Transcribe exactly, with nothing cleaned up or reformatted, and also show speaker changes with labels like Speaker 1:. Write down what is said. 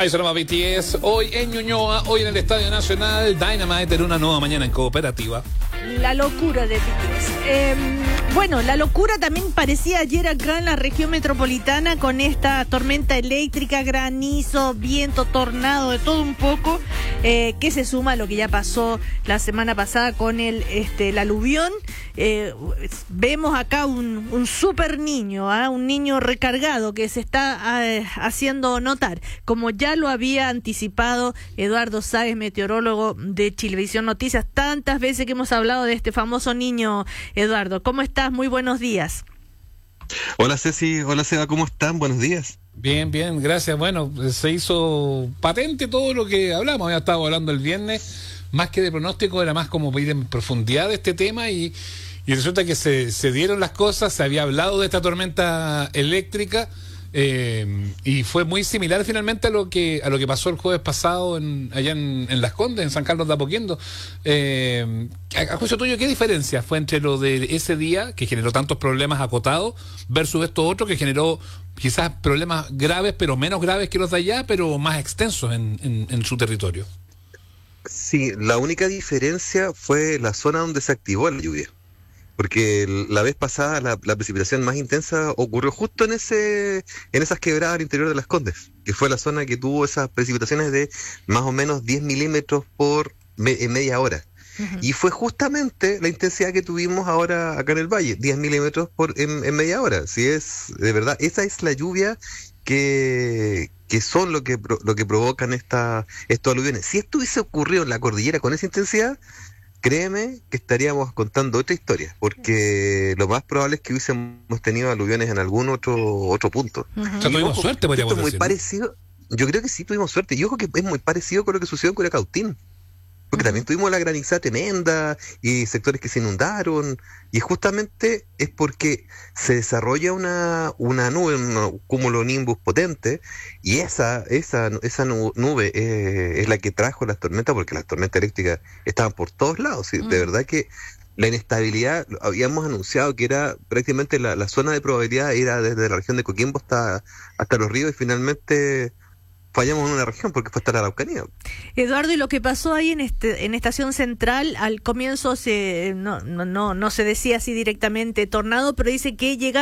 Speaker 1: Ahí sonaba B T S, hoy en Ñuñoa, hoy en el Estadio Nacional, Dynamite en una nueva mañana en cooperativa.
Speaker 2: La locura de B T S. Eh, bueno, la locura también parecía ayer acá en la región metropolitana con esta tormenta eléctrica, granizo, viento, tornado, de todo un poco, eh, que se suma a lo que ya pasó la semana pasada con el, este, el aluvión. Eh, vemos acá un, un super niño, ¿eh? un niño recargado que se está eh, haciendo notar, como ya lo había anticipado Eduardo Sáez, meteorólogo de Chilevisión Noticias, tantas veces que hemos hablado de este famoso niño. Eduardo, ¿cómo estás? Muy buenos días.
Speaker 3: Hola Ceci, hola Seba, ¿cómo están? Buenos días.
Speaker 1: Bien, bien, gracias. Bueno, se hizo patente todo lo que hablamos, había estado hablando el viernes, más que de pronóstico, era más como ir en profundidad de este tema y, y resulta que se, se dieron las cosas, se había hablado de esta tormenta eléctrica. Eh, y fue muy similar finalmente a lo que a lo que pasó el jueves pasado en, allá en, en Las Condes, en San Carlos de Apoquindo. Eh, a, a juicio tuyo, ¿qué diferencia fue entre lo de ese día, que generó tantos problemas acotados, versus esto otro, que generó quizás problemas graves, pero menos graves que los de allá, pero más extensos en, en, en su territorio?
Speaker 3: Sí, la única diferencia fue la zona donde se activó la lluvia. Porque la vez pasada la, la precipitación más intensa ocurrió justo en ese en esas quebradas al interior de Las Condes, que fue la zona que tuvo esas precipitaciones de más o menos diez milímetros por me, en media hora. Uh-huh. Y fue justamente la intensidad que tuvimos ahora acá en el valle, diez milímetros por en, en media hora. Si es de verdad, esa es la lluvia que que son lo que lo que provocan esta estos aluviones. Si esto hubiese ocurrido en la cordillera con esa intensidad, créeme que estaríamos contando otra historia, porque lo más probable es que hubiésemos tenido aluviones en algún otro otro punto.
Speaker 1: Uh-huh. O sea, tuvimos suerte, podríamos
Speaker 3: decir. Esto es muy
Speaker 1: decir,
Speaker 3: parecido, yo creo que sí tuvimos suerte, y ojo que es muy parecido con lo que sucedió en Curacautín, porque uh-huh. también tuvimos la granizada tremenda y sectores que se inundaron, y justamente es porque se desarrolla una una nube, un cúmulo nimbus potente, y esa esa esa nube eh, es la que trajo las tormentas, porque las tormentas eléctricas estaban por todos lados. ¿Sí? Uh-huh. De verdad que la inestabilidad, habíamos anunciado que era prácticamente la, la zona de probabilidad era desde la región de Coquimbo hasta hasta Los Ríos, y finalmente fallamos en una región porque fue hasta la Araucanía.
Speaker 2: Eduardo, y lo que pasó ahí en este en Estación Central, al comienzo se no no no, no se decía así directamente tornado, pero dice que llega